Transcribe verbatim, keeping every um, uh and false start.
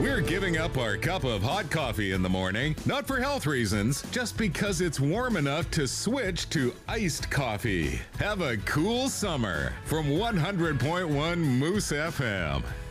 We're giving up our cup of hot coffee in the morning, not for health reasons, just because it's warm enough to switch to iced coffee. Have a cool summer from one hundred point one Moose F M.